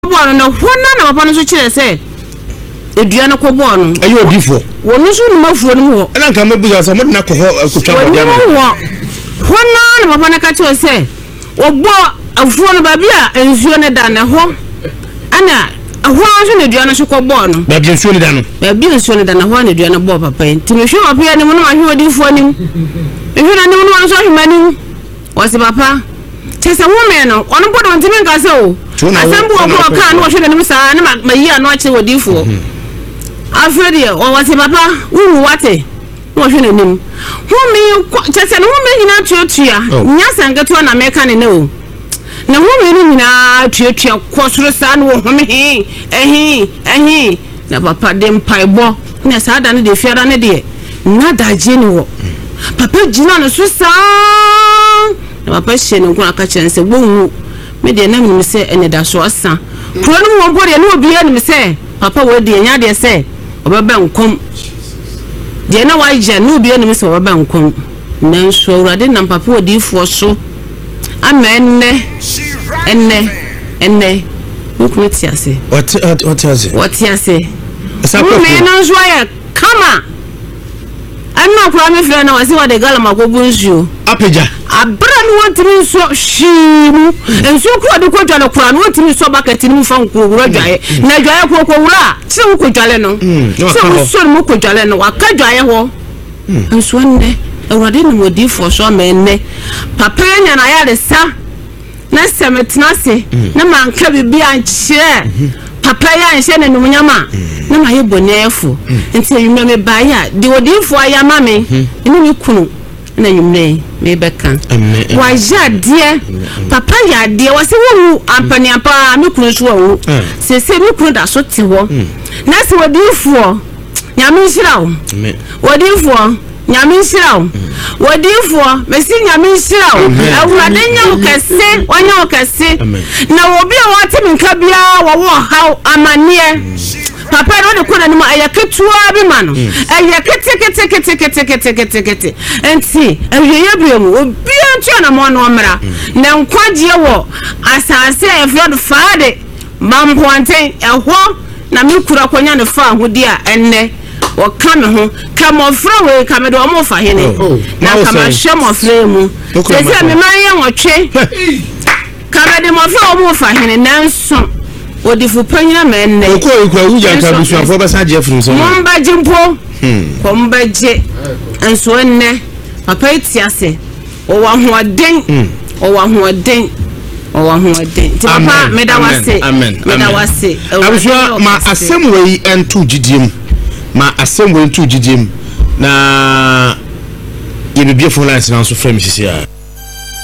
born no hona na papa no so kire say eduano ko born no ayo odifo wonu so no mafuo no ho na nka mabuza so mo na ko ho akutwa body ama hona na papa na ka kire say ogbo afuo no ba bia ensuo ne da ne ho ana ahwa so ne eduano so ko born no ba bia ensuo ne da no ba bia ensuo ne da na ho ne eduano bo papa enti me hwe papa ne mo no ahwe odifo nim me hwe na ne mo no so ahwe mani wasi papa chese woman no ono bodo ntimi nka se o asambu okọ ka no hwe ne nim sa na mayi ano ache odifo afredi o wasi papa wu wate no hwe ne nim humi chese no humi hina tuatua nya sangato na meka ne o na humi ni hina tuatua kwosoro sa no humi ehi na papa dem paibo na sa da ne de fiara ne de na daje ni wo papa jina no so sa na papa hye no ko aka chense wonwu me de na me se ene da so asa kro no wo bode na obi ya me se papa wo de nya de se obeba nkom de na wa je na obi ya me se obeba nkom na nso urade na papa wo di fo so amenne enne wo ti ase what ase me na nso ya kama anna kwa me fe na wasi wa de gala makobu nsuo apeja abra no wantimi so shimu enso kwa de kwa dwale kwa no wantimi so bucket ni mfa nko wura dwaye na dwaye ko wura se wo ko dwale no se wo so mo ko dwale no waka dwaye ho enso nne awrade no modi fo so ma nne papa nya na ya de sa na semetna se na manka bibia nche papa ya nche ne numunyama na ma ye bonefu enti yimna me ba ya de odifo aya ma me ni mi kunu na yimne me beka wa ja de papa ya de wase wo ampani apa me kunu so wo se me kunu da so te ho na se odifo nyame nhirawo odifo nyame nhirawo odifo mesi nyame nhirawo awurade nya okese wanya okese na obi a wate minka bia wo haw amanie papa no de kona ni ma ayaketua bi ma no ayakete enti awiye biemu obi antu na mo no mra na nkwaje wo asase efred faade mampoanten eho na me kura kwanya ne fa ahodi a enne o kame ho kama fra we kame do mo fa hene na kama hwe mo fra mu se me man ye wotwe kame de mo fra mo fa hene nanso odifu panyina menne ko ikwa wuja ka busuafo basa je furu so momba jimpo ko mbaje enso enne papa itiase o wa hoaden ti papa medawase abusua ma assemblea entu gidiem na ye bibie phone lines na so frame sisi a